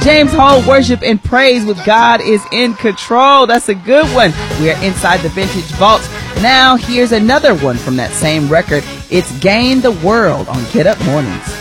James Hall, Worship and Praise with God is in Control. That's a good one. We are inside the Vintage Vault. Now, here's another one from that same record. It's Gain the World on Get Up Mornings.